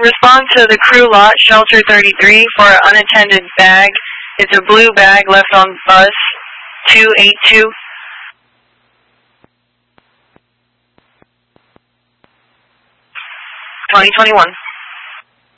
respond to the crew lot, shelter 33, for an unattended bag. It's a blue bag left on bus 282. 2021.